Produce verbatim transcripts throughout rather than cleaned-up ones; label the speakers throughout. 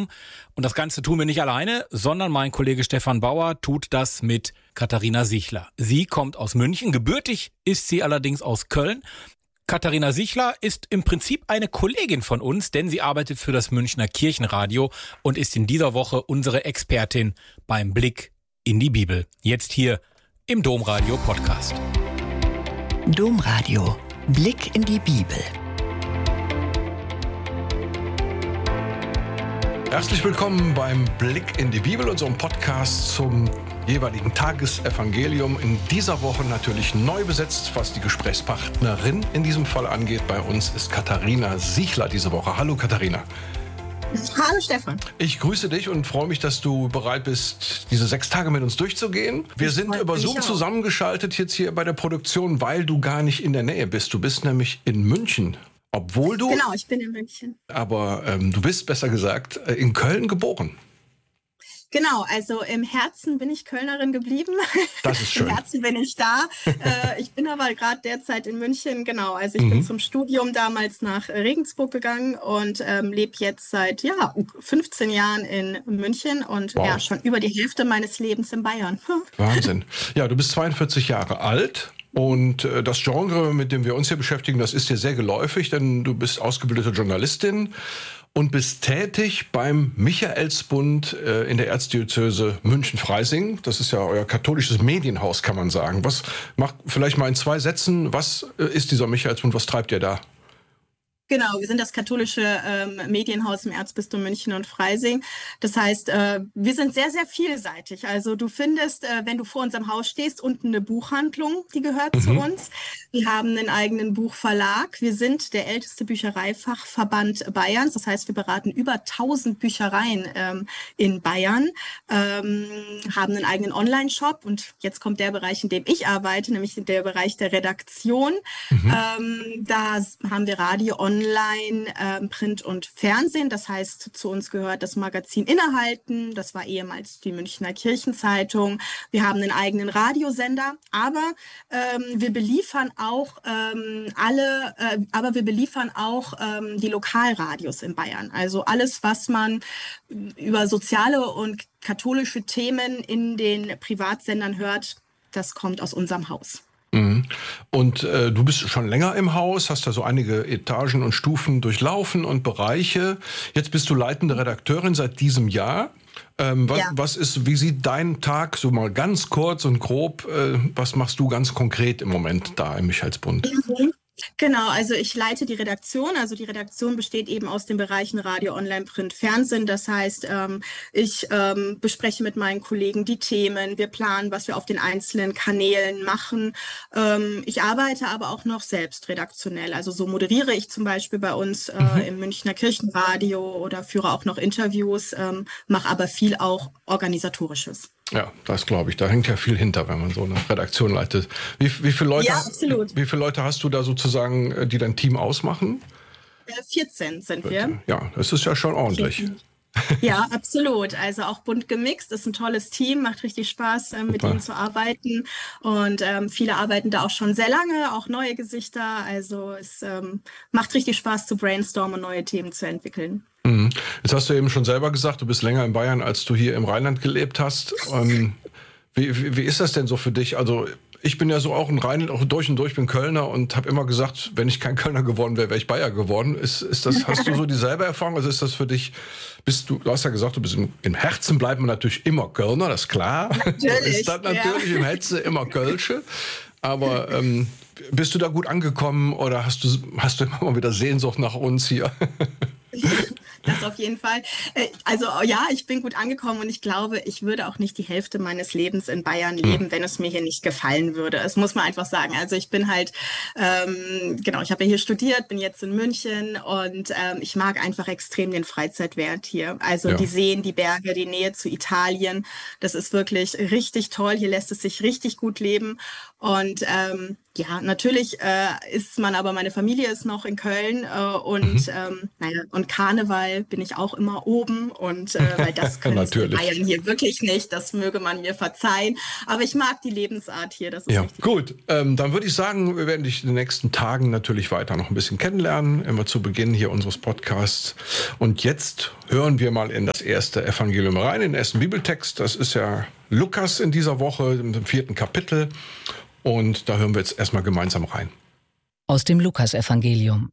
Speaker 1: Radium. Und das Ganze tun wir nicht alleine, sondern mein Kollege Stefan Bauer tut das mit Katharina Sichler. Sie kommt aus München, gebürtig ist sie allerdings aus Köln. Katharina Sichler ist im Prinzip eine Kollegin von uns, denn sie arbeitet für das Münchner Kirchenradio und ist in dieser Woche unsere Expertin beim Blick in die Bibel. Jetzt hier im Domradio Podcast.
Speaker 2: Domradio. Blick in die Bibel.
Speaker 3: Herzlich willkommen beim Blick in die Bibel, unserem Podcast zum jeweiligen Tagesevangelium. In dieser Woche natürlich neu besetzt, was die Gesprächspartnerin in diesem Fall angeht. Bei uns ist Katharina Sichler diese Woche. Hallo Katharina.
Speaker 4: Hallo Stefan.
Speaker 3: Ich grüße dich und freue mich, dass du bereit bist, diese sechs Tage mit uns durchzugehen. Wir sind über Zoom zusammengeschaltet jetzt hier bei der Produktion, weil du gar nicht in der Nähe bist. Du bist nämlich in München. Obwohl du...
Speaker 4: Genau, ich bin in München.
Speaker 3: Aber ähm, du bist, besser gesagt, in Köln geboren.
Speaker 4: Genau, also im Herzen bin ich Kölnerin geblieben.
Speaker 3: Das ist schön.
Speaker 4: Im Herzen bin ich da. äh, ich bin aber gerade derzeit in München, genau. Also ich mhm. bin zum Studium damals nach Regensburg gegangen und ähm, lebe jetzt seit ja, fünfzehn Jahren in München und wow. ja, schon über die Hälfte meines Lebens in Bayern.
Speaker 3: Wahnsinn. Ja, du bist zweiundvierzig Jahre alt. Und das Genre, mit dem wir uns hier beschäftigen, das ist dir sehr geläufig, denn du bist ausgebildete Journalistin und bist tätig beim Michaelsbund in der Erzdiözese München-Freising. Das ist ja euer katholisches Medienhaus, kann man sagen. Was macht vielleicht mal in zwei Sätzen, was ist dieser Michaelsbund, was treibt ihr da?
Speaker 4: Genau, wir sind das katholische ähm, Medienhaus im Erzbistum München und Freising. Das heißt, äh, wir sind sehr, sehr vielseitig. Also du findest, äh, wenn du vor unserem Haus stehst, unten eine Buchhandlung, die gehört mhm. zu uns. Wir haben einen eigenen Buchverlag. Wir sind der älteste Büchereifachverband Bayerns. Das heißt, wir beraten über tausend Büchereien ähm, in Bayern, ähm, haben einen eigenen Online-Shop. Und jetzt kommt der Bereich, in dem ich arbeite, nämlich der Bereich der Redaktion. Mhm. Ähm, da haben wir Radio, Online, Online, äh, Print und Fernsehen. Das heißt, zu uns gehört das Magazin Innehalten. Das war ehemals die Münchner Kirchenzeitung. Wir haben einen eigenen Radiosender, aber ähm, wir beliefern auch ähm, alle, äh, aber wir beliefern auch ähm, die Lokalradios in Bayern. Also alles, was man über soziale und katholische Themen in den Privatsendern hört, das kommt aus unserem Haus.
Speaker 3: Und äh, du bist schon länger im Haus, hast da so einige Etagen und Stufen durchlaufen und Bereiche. Jetzt bist du leitende Redakteurin seit diesem Jahr. Ähm, was, ja. was ist, wie sieht dein Tag so mal ganz kurz und grob, äh, was machst du ganz konkret im Moment da im Michaelsbund?
Speaker 4: Mhm. Genau, also ich leite die Redaktion. Also die Redaktion besteht eben aus den Bereichen Radio, Online, Print, Fernsehen. Das heißt, ähm, ich ähm, bespreche mit meinen Kollegen die Themen. Wir planen, was wir auf den einzelnen Kanälen machen. Ähm, ich arbeite aber auch noch selbst redaktionell. Also so moderiere ich zum Beispiel bei uns äh, mhm. im Münchner Kirchenradio oder führe auch noch Interviews, ähm, mache aber viel auch Organisatorisches.
Speaker 3: Ja, das glaube ich. Da hängt ja viel hinter, wenn man so eine Redaktion leitet. Wie, wie, viele Leute,
Speaker 4: ja, absolut.
Speaker 3: Wie viele Leute hast du da sozusagen, die dein Team ausmachen?
Speaker 4: vierzehn sind wir.
Speaker 3: Ja, das ist ja schon ordentlich.
Speaker 4: vierzehn. Ja, absolut. Also auch bunt gemixt, ist ein tolles Team, macht richtig Spaß, äh, mit ihnen zu arbeiten. Und ähm, viele arbeiten da auch schon sehr lange, auch neue Gesichter. Also es ähm, macht richtig Spaß zu brainstormen und neue Themen zu entwickeln.
Speaker 3: Mhm. Jetzt hast du eben schon selber gesagt, du bist länger in Bayern, als du hier im Rheinland gelebt hast. Ähm, wie, wie, wie ist das denn so für dich? Also ich bin ja so auch ein Rhein, auch durch und durch, bin Kölner und habe immer gesagt, wenn ich kein Kölner geworden wäre, wäre ich Bayer geworden. Ist, ist das, hast du so dieselbe Erfahrung? Also ist das für dich, bist du, du hast ja gesagt, du bist im, im Herzen bleibt man natürlich immer Kölner, das ist klar.
Speaker 4: Natürlich,
Speaker 3: ist das natürlich ja. Im Hetze immer Kölsche. Aber ähm, bist du da gut angekommen oder hast du, hast du immer mal wieder Sehnsucht nach uns hier?
Speaker 4: Das auf jeden Fall. Also ja, ich bin gut angekommen und ich glaube, ich würde auch nicht die Hälfte meines Lebens in Bayern leben, wenn es mir hier nicht gefallen würde. Das muss man einfach sagen. Also ich bin halt, ähm, genau, ich habe ja hier studiert, bin jetzt in München und ähm, ich mag einfach extrem den Freizeitwert hier. Also ja. Die Seen, die Berge, die Nähe zu Italien, das ist wirklich richtig toll. Hier lässt es sich richtig gut leben. Und ähm, ja, natürlich äh, ist man aber, meine Familie ist noch in Köln äh, und, mhm. ähm, naja, und Karneval bin ich auch immer oben und äh, weil das können die Bayern hier wirklich nicht, das möge man mir verzeihen. Aber ich mag die Lebensart hier, das ist
Speaker 3: ja,
Speaker 4: richtig.
Speaker 3: Gut, ähm, dann würde ich sagen, wir werden dich in den nächsten Tagen natürlich weiter noch ein bisschen kennenlernen, immer zu Beginn hier unseres Podcasts. Und jetzt hören wir mal in das erste Evangelium rein, in den ersten Bibeltext. Das ist ja Lukas in dieser Woche, im vierten Kapitel. Und da hören wir jetzt erstmal gemeinsam rein.
Speaker 5: Aus dem Lukasevangelium.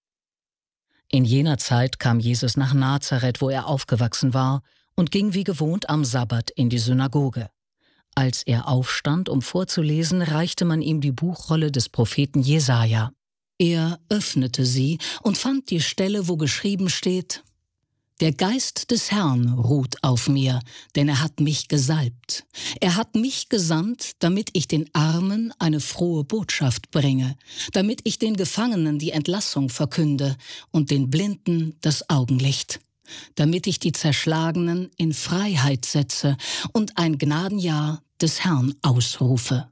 Speaker 5: In jener Zeit kam Jesus nach Nazareth, wo er aufgewachsen war, und ging wie gewohnt am Sabbat in die Synagoge. Als er aufstand, um vorzulesen, reichte man ihm die Buchrolle des Propheten Jesaja. Er öffnete sie und fand die Stelle, wo geschrieben steht: Der Geist des Herrn ruht auf mir, denn er hat mich gesalbt. Er hat mich gesandt, damit ich den Armen eine frohe Botschaft bringe, damit ich den Gefangenen die Entlassung verkünde und den Blinden das Augenlicht, damit ich die Zerschlagenen in Freiheit setze und ein Gnadenjahr des Herrn ausrufe.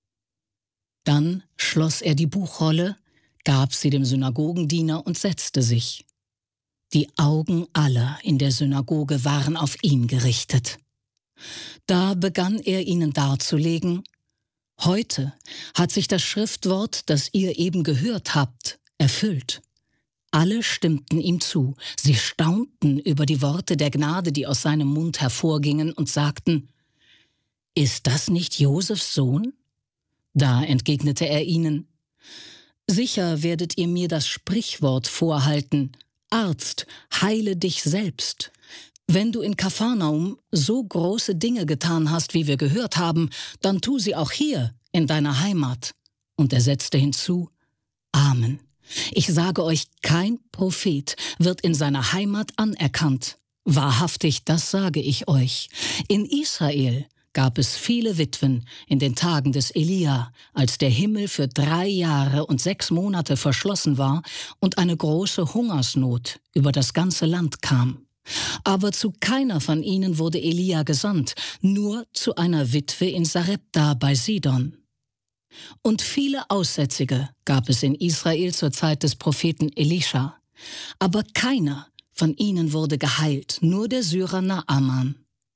Speaker 5: Dann schloss er die Buchrolle, gab sie dem Synagogendiener und setzte sich. Die Augen aller in der Synagoge waren auf ihn gerichtet. Da begann er ihnen darzulegen: Heute hat sich das Schriftwort, das ihr eben gehört habt, erfüllt. Alle stimmten ihm zu. Sie staunten über die Worte der Gnade, die aus seinem Mund hervorgingen, und sagten: Ist das nicht Josefs Sohn? Da entgegnete er ihnen: Sicher werdet ihr mir das Sprichwort vorhalten: Arzt, heile dich selbst. Wenn du in Kapharnaum so große Dinge getan hast, wie wir gehört haben, dann tu sie auch hier in deiner Heimat. Und er setzte hinzu: Amen. Ich sage euch, kein Prophet wird in seiner Heimat anerkannt. Wahrhaftig, das sage ich euch. In Israel gab es viele Witwen in den Tagen des Elia, als der Himmel für drei Jahre und sechs Monate verschlossen war und eine große Hungersnot über das ganze Land kam. Aber zu keiner von ihnen wurde Elia gesandt, nur zu einer Witwe in Sarepta bei Sidon. Und viele Aussätzige gab es in Israel zur Zeit des Propheten Elisha. Aber keiner von ihnen wurde geheilt, nur der Syrer Naaman.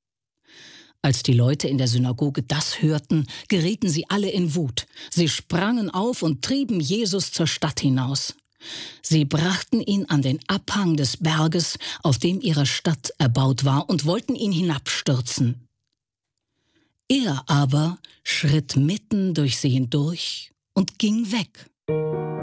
Speaker 5: Als die Leute in der Synagoge das hörten, gerieten sie alle in Wut. Sie sprangen auf und trieben Jesus zur Stadt hinaus. Sie brachten ihn an den Abhang des Berges, auf dem ihre Stadt erbaut war, und wollten ihn hinabstürzen. Er aber schritt mitten durch sie hindurch und ging weg.